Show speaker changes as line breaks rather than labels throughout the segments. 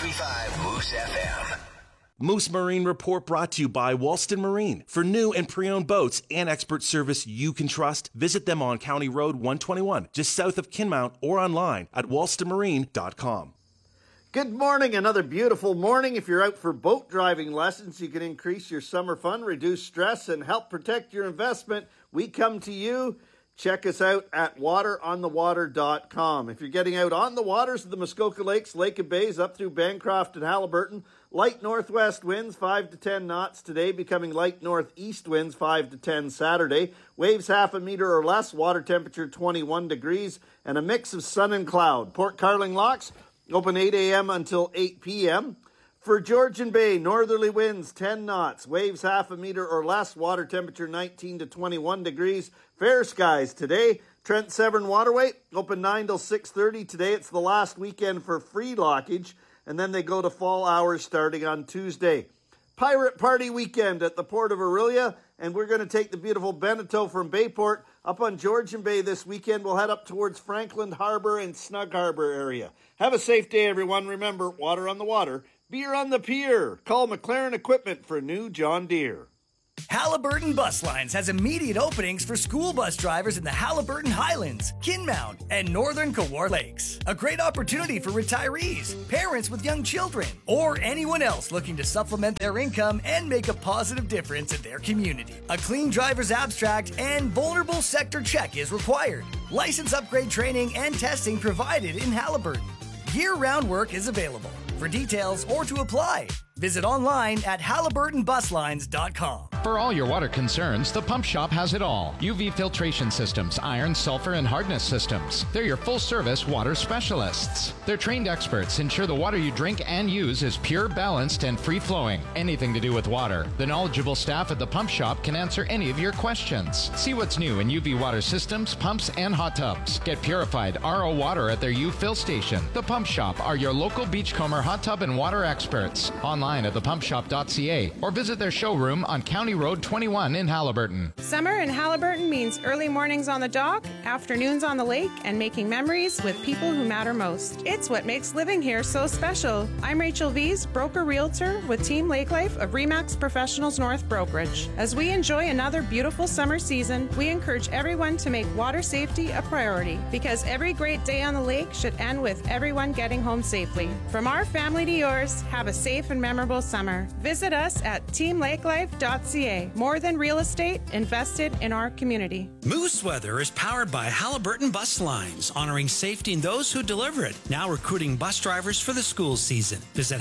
93.5 Moose FM.
Moose Marine Report brought to you by Walston Marine. For new and pre-owned boats and expert service you can trust, visit them on County Road 121, just south of Kinmount, or online at walstonmarine.com.
Good morning. Another beautiful morning. If you're out for boat driving lessons, you can increase your summer fun, reduce stress, and help protect your investment. We come to you. Check us out at wateronthewater.com. If you're getting out on the waters of the Muskoka Lakes, Lake and Bays, up through Bancroft and Haliburton, light northwest winds 5 to 10 knots today, becoming light northeast winds 5 to 10 Saturday. Waves half a meter or less, water temperature 21 degrees, and a mix of sun and cloud. Port Carling locks open 8 a.m. until 8 p.m. For Georgian Bay, northerly winds 10 knots, waves half a meter or less, water temperature 19 to 21 degrees. Fair skies today. Trent Severn Waterway open 9 till 6:30 today. It's the last weekend for free lockage, and then they go to fall hours starting on Tuesday. Pirate Party weekend at the Port of Orillia, and we're going to take the beautiful Beneteau from Bayport up on Georgian Bay this weekend. We'll head up towards Franklin Harbor and Snug Harbor area. Have a safe day, everyone. Remember, water on the water, beer on the pier. Call McLaren Equipment for new John Deere.
Haliburton Bus Lines has immediate openings for school bus drivers in the Haliburton Highlands, Kinmount, and Northern Kawar Lakes. A great opportunity for retirees, parents with young children, or anyone else looking to supplement their income and make a positive difference in their community. A clean driver's abstract and vulnerable sector check is required. License upgrade training and testing provided in Haliburton. Year-round work is available. For details or to apply, visit online at HaliburtonBusLines.com.
For all your water concerns, the Pump Shop has it all. UV filtration systems, iron, sulfur, and hardness systems. They're your full-service water specialists. Their trained experts ensure the water you drink and use is pure, balanced, and free-flowing. Anything to do with water, the knowledgeable staff at the Pump Shop can answer any of your questions. See what's new in UV water systems, pumps, and hot tubs. Get purified RO water at their U-Fill station. The Pump Shop are your local beachcomber hot tub and water experts. Online at thepumpshop.ca or visit their showroom on County Road 21 in Haliburton.
Summer in Haliburton means early mornings on the dock, afternoons on the lake, and making memories with people who matter most. It's what makes living here so special. I'm Rachel Vies, broker realtor with Team Lake Life of Remax Professionals North Brokerage. As we enjoy another beautiful summer season, we encourage everyone to make water safety a priority, because every great day on the lake should end with everyone getting home safely. From our family to yours, have a safe and memorable summer. Visit us at teamlakelife.ca. More than real estate, invested in our community.
Moose Weather is powered by Haliburton Bus Lines, honoring safety in those who deliver it. Now recruiting bus drivers for the school season. Visit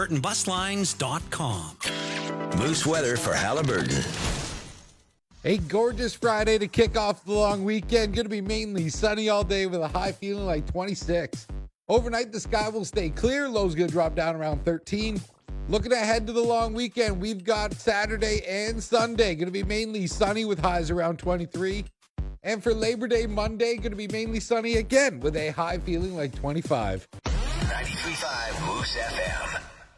HaliburtonBusLines.com.
Moose Weather for Haliburton.
A gorgeous Friday to kick off the long weekend. Going to be mainly sunny all day with a high feeling like 26. Overnight, the sky will stay clear. Low's going to drop down around 13. Looking ahead to the long weekend, we've got Saturday and Sunday. Going to be mainly sunny with highs around 23. And for Labor Day Monday, going to be mainly sunny again with a high feeling like 25.
93.5 Moose FM.